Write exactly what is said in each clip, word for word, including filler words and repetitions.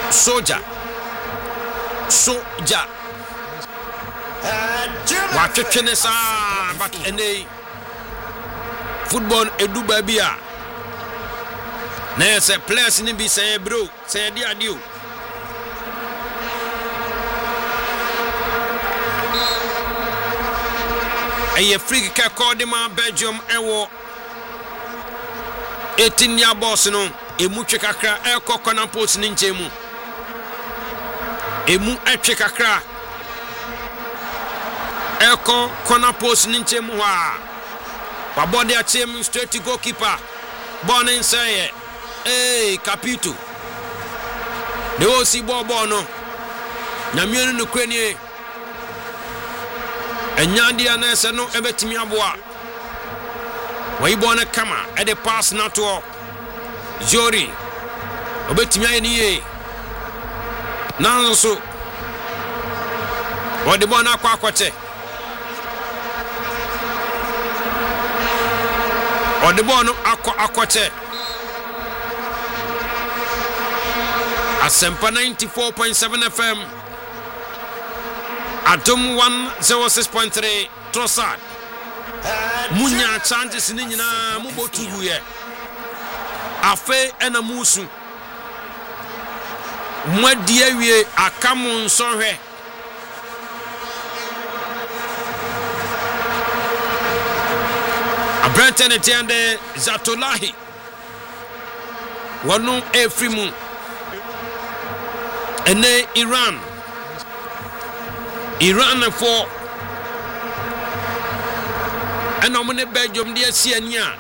Soja Soja watwetwe sa but ene football edu babia na say players ni bi say bro say dia dio eye free kick called ma Belgium ewo eighteen year boss no emu twe kakra e kokona post ni nchemu emu etwe kakra e kokona post ni nchemu ha wa body atiem straight to goalkeeper born inside eh Capito de o si bo bo no na mienu no kwani enyandi anese no ebetimi aboa wa ibona kama e de pass na to Jori obetimi ayeniye nanso wode bona kwa akwate wode bona akwa akwate Asempa ninety-four point seven F M Atom one oh six point three Trossard munya chances ni nyina mubotugu ye afe ena musu mwadi awie akamu nsonhwe Abrantene tiende Zatolahi wanu efrimu ene Iran Iran for ena omune Belgium dia siania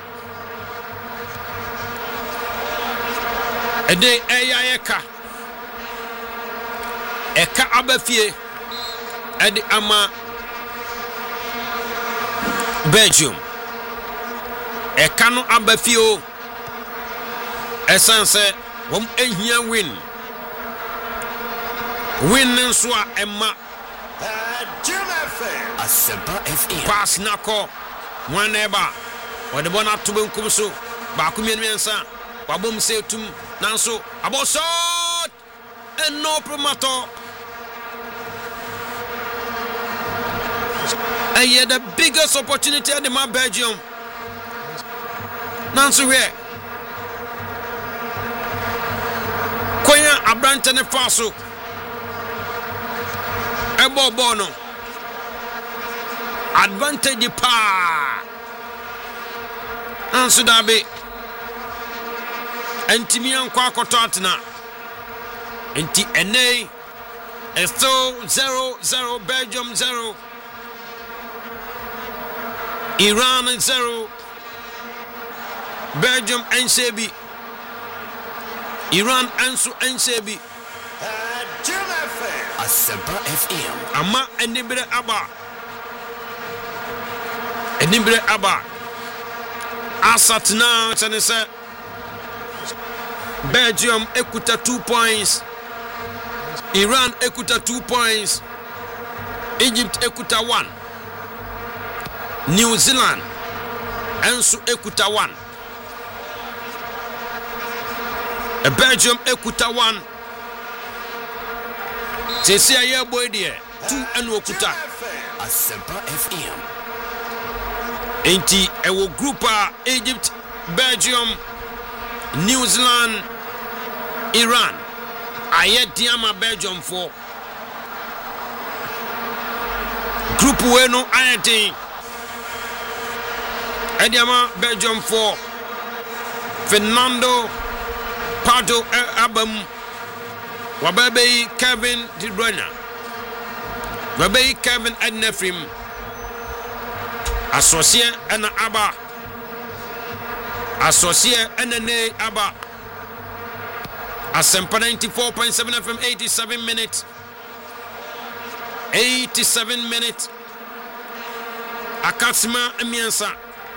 ede eya eka eka abafie ede ama Belgium eka no abafie o esanse wom ehia win win nso a emma Asempa F M pass nako waneba wode bona to benkum so ba ku mienu ensa wabom setum nanso abosot and no promoter and yet the biggest opportunity at the ma Belgium nanso here koya Abrantene faso ebo bono advantage pa anso dabe entimi ankwa akoto atena enti ene esto zero zero Belgium zero Iran zero Belgium Nsebi Iran anso Nsebi Asempa F M ama enibere aba enibere aba asatna chanese Belgium ekuta two points Iran ekuta two points Egypt ekuta one New Zealand enso ekuta one a Belgium ekuta one Sesi aye boy there two and okuta Asempa F M enti ewo groupa Egypt Belgium New Zealand Iran aye diama Belgium for group we no aye din ediama Belgium for Fernando Pardo Abam Wababe Kevin De Bruyne Wababe Kevin Adnefrim Associate and Abba Associate and Ne Abba Asempa ninety-four point seven F M eighty-seven minutes eighty-seven minutes Akatsima Miansa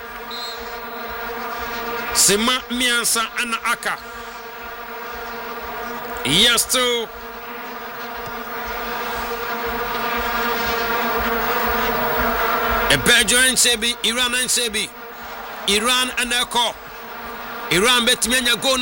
Sema Miansa and Aka Yes, too. A Belgium and Sebi, Iran and Sebi, Iran and Eko, Iran bet me go.